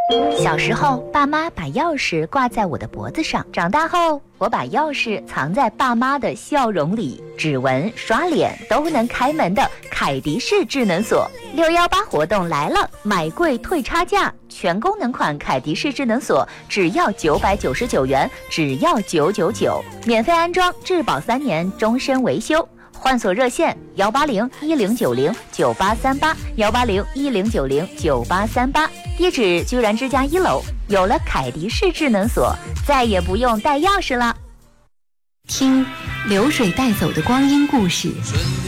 小时候，爸妈把钥匙挂在我的脖子上；长大后，我把钥匙藏在爸妈的笑容里。指纹、刷脸都能开门的凯迪式智能锁，618活动来了，买贵退差价，全功能款凯迪式智能锁只要999元，只要999，免费安装，质保3年，终身维修。换锁热线18010909838，18010909838，地址居然之家1楼。有了凯迪式智能锁，再也不用带钥匙了。 听流水带走的光阴故事，